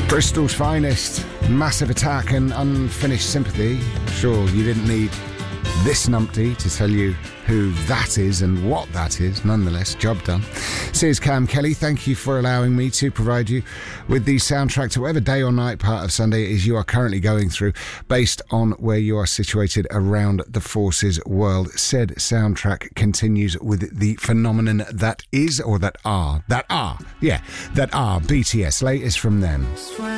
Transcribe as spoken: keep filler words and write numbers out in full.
Bristol's finest, Massive Attack and Unfinished Sympathy. Sure, you didn't need this numpty to tell you who that is and what that is. Nonetheless, job done. Here's Cam Kelly. Thank you for allowing me to provide you with the soundtrack to whatever day or night part of Sunday it is you are currently going through, based on where you are situated around the Forces world. Said soundtrack continues with the phenomenon that is, or that are, that are, yeah, that are B T S. Latest from them.